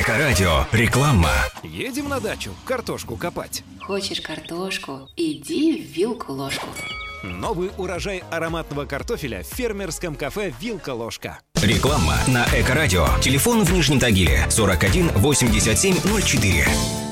Эко-радио. Реклама. Едем на дачу картошку копать. Хочешь картошку? Иди в вилку-ложку. Новый урожай ароматного картофеля в фермерском кафе «Вилка-ложка». Реклама на Эко-радио. Телефон в Нижнем Тагиле 41 87 04.